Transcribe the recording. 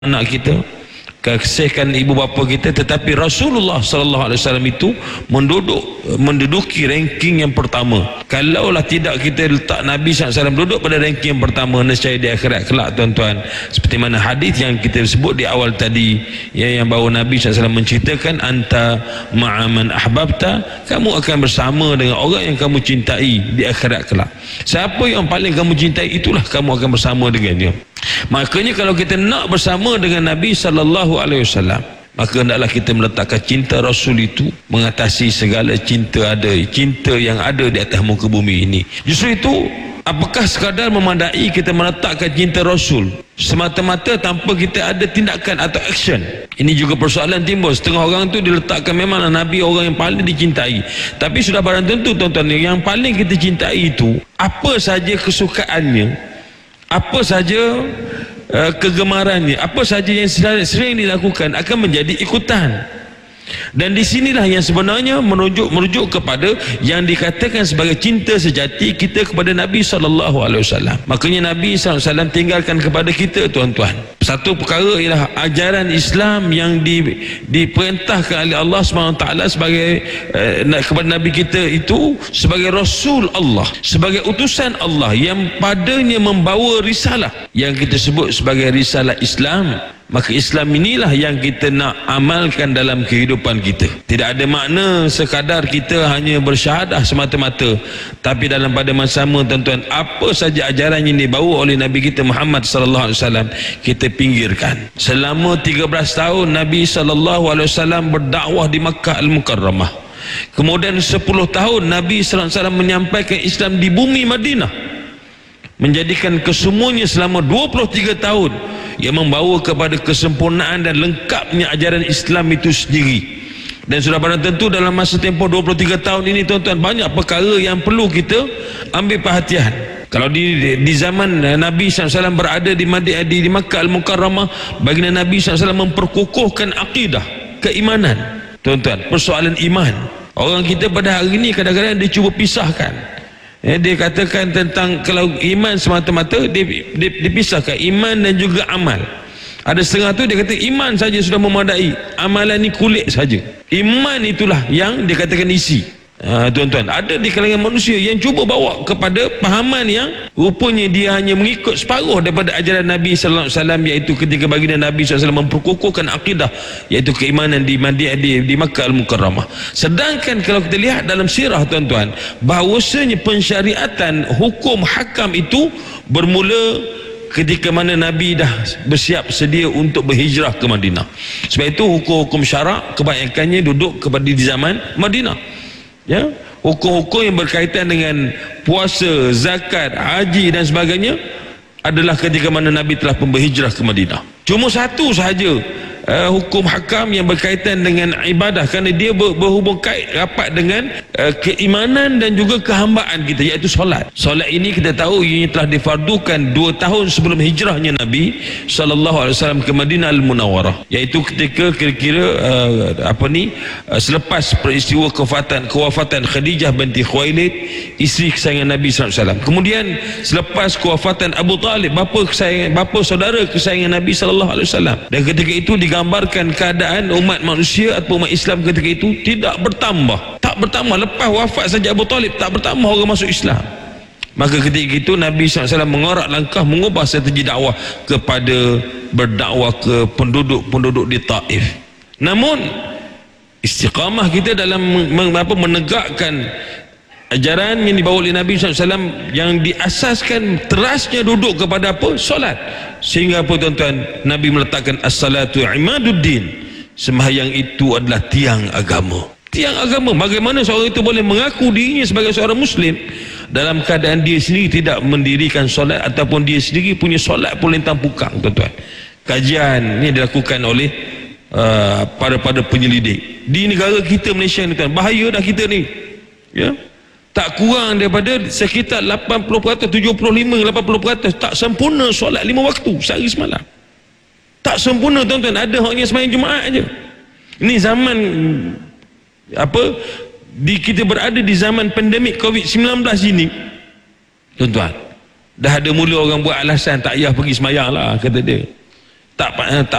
anak kita, kasihkan ibu bapa kita, tetapi Rasulullah sallallahu alaihi wasallam itu menduduki ranking yang pertama. Kalaulah tidak kita letak Nabi sallallahu alaihi wasallam duduk pada ranking yang pertama, nescaya di akhirat kelak tuan-tuan, seperti mana hadis yang kita sebut di awal tadi, yang bahawa Nabi sallallahu alaihi wasallam menceritakan, anta ma'a man ahbabta, kamu akan bersama dengan orang yang kamu cintai di akhirat kelak. Siapa yang paling kamu cintai, itulah kamu akan bersama dengannya. Makanya kalau kita nak bersama dengan Nabi sallallahu alaihi wasallam, maka hendaklah kita meletakkan cinta Rasul itu mengatasi segala cinta yang ada di atas muka bumi ini. Justru itu, apakah sekadar memandai kita meletakkan cinta Rasul semata-mata tanpa kita ada tindakan atau action? Ini juga persoalan timbul. Setengah orang tu diletakkan memanglah Nabi orang yang paling dicintai, tapi sudah barang tentu tuan-tuan, yang paling kita cintai itu apa saja kesukaannya, apa saja kegemarannya, apa saja yang sering dilakukan akan menjadi ikutan. Dan di sinilah yang sebenarnya merujuk kepada yang dikatakan sebagai cinta sejati kita kepada Nabi sallallahu alaihi wasallam. Makanya Nabi sallallahu alaihi wasallam tinggalkan kepada kita tuan-tuan, satu perkara ialah ajaran Islam yang diperintahkan oleh Allah SWT sebagai kepada Nabi kita itu sebagai Rasul Allah, sebagai utusan Allah yang padanya membawa risalah yang kita sebut sebagai risalah Islam. Maka Islam inilah yang kita nak amalkan dalam kehidupan kita. Tidak ada makna sekadar kita hanya bersyahadah semata-mata, tapi dalam pada masa sama tuan-tuan, apa saja ajaran yang dibawa oleh Nabi kita Muhammad sallallahu alaihi wasallam kita pinggirkan. Selama 13 tahun Nabi sallallahu alaihi wasallam berdakwah di Makkah Al-Mukarramah. Kemudian 10 tahun Nabi sallallahu alaihi wasallam menyampaikan Islam di bumi Madinah, menjadikan kesemuanya selama 23 tahun yang membawa kepada kesempurnaan dan lengkapnya ajaran Islam itu sendiri. Dan sudah barang tentu dalam masa tempoh 23 tahun ini tuan-tuan, banyak perkara yang perlu kita ambil perhatian. Kalau di zaman Nabi SAW berada di Makkah Al-Mukarramah, baginda Nabi SAW memperkukuhkan akidah, keimanan. Tuan-tuan, persoalan iman, orang kita pada hari ini kadang-kadang dia cuba pisahkan. Dia katakan tentang kalau iman semata-mata dipisahkan iman dan juga amal. Ada setengah tu dia kata iman saja sudah memadai, amalan ni kulit saja. Iman itulah yang dia katakan isi. Tuan-tuan, ada di kalangan manusia yang cuba bawa kepada pahaman yang rupanya dia hanya mengikut separuh daripada ajaran Nabi sallallahu alaihi wasallam, iaitu ketika baginda Nabi sallallahu alaihi wasallam memperkukuhkan akidah, iaitu keimanan di Makkah Al-Mukarramah. Sedangkan kalau kita lihat dalam sirah tuan-tuan, bahawasanya pensyariatan hukum hakam itu bermula ketika mana Nabi dah bersiap sedia untuk berhijrah ke Madinah. Sebab itu hukum-hukum syarak kebanyakannya duduk kepada di zaman Madinah. Ya, hukum-hukum yang berkaitan dengan puasa, zakat, haji dan sebagainya adalah ketika mana Nabi telah berhijrah ke Madinah. Cuma satu sahaja hukum hakam yang berkaitan dengan ibadah, kerana dia berhubung kait rapat dengan keimanan dan juga kehambaan kita, iaitu solat. Solat ini kita tahu ia telah difardukan 2 tahun sebelum hijrahnya Nabi sallallahu alaihi wasallam ke Madinah Al-Munawwarah, iaitu ketika kira-kira selepas peristiwa kewafatan Khadijah binti Khuwailid, isteri kesayangan Nabi sallallahu alaihi wasallam. Kemudian selepas kewafatan Abu Talib, bapa saudara kesayangan Nabi sallallahu alaihi wasallam. Dan ketika itu digambarkan keadaan umat manusia atau umat Islam ketika itu tidak bertambah, lepas wafat saja Abu Talib tak bertambah orang masuk Islam. Maka ketika itu Nabi SAW mengorak langkah mengubah strategi dakwah kepada berdakwah ke penduduk di Taif. Namun istiqamah kita dalam menegakkan ajaran yang dibawa oleh Nabi SAW yang diasaskan terasnya duduk kepada apa? Solat. Sehingga apa tuan-tuan? Nabi meletakkan as-salatu imaduddin. Sembahyang itu adalah tiang agama. Tiang agama. Bagaimana seorang itu boleh mengaku dirinya sebagai seorang Muslim dalam keadaan dia sendiri tidak mendirikan solat, ataupun dia sendiri punya solat pun lintang pukang, tuan-tuan. Kajian ini dilakukan oleh para penyelidik di negara kita Malaysia ni, tuan. Bahaya dah kita ni. Ya. Tak kurang daripada sekitar 80%, 75-80% tak sempurna solat 5 waktu sehari semalam. Tak sempurna tuan-tuan. Ada hanya sembahyang Jumaat aja. Ini zaman kita berada di zaman pandemik COVID-19 ini, tuan-tuan. Dah ada mula orang buat alasan tak payah pergi sembahyang lah, kata dia. tak